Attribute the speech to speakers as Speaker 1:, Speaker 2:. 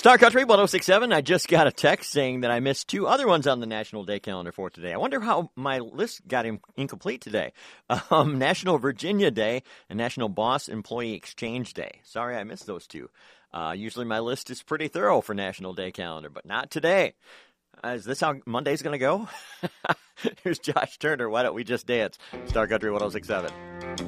Speaker 1: Star Country 1067. I just got a text saying that I missed two other ones on the National Day calendar for today. I wonder how my list got incomplete today. National Virginia Day and National Boss Employee Exchange Day. Sorry I missed those two. Usually my list is pretty thorough for National Day calendar, but not today. Is this how Monday's going to go? Here's Josh Turner. Why don't we just dance? Star Country 1067.